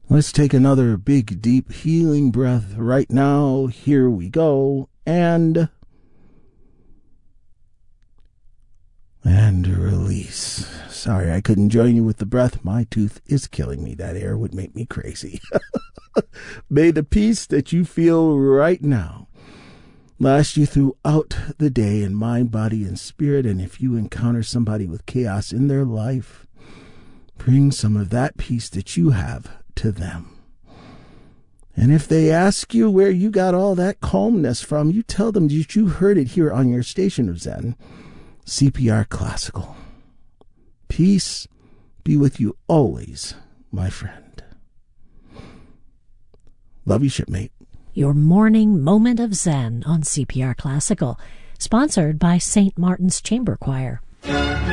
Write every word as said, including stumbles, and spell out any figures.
Let's take another big, deep, healing breath right now. Here we go. And... And release. Sorry, I couldn't join you with the breath. My tooth is killing me. That air would make me crazy. May the peace that you feel right now last you throughout the day in mind, body, and spirit. And if you encounter somebody with chaos in their life, bring some of that peace that you have to them. And if they ask you where you got all that calmness from, you tell them that you heard it here on your station of Zen, C P R Classical. Peace be with you always, my friend. Love you, shipmate. Your morning moment of Zen on C P R Classical, sponsored by Saint Martin's Chamber Choir.